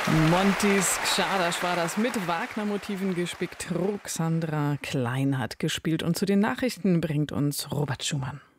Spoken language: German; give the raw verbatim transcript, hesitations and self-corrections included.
Montys Gschadasch war das, mit Wagner-Motiven gespickt. Ruxandra Klein hat gespielt und zu den Nachrichten bringt uns Robert Schumann.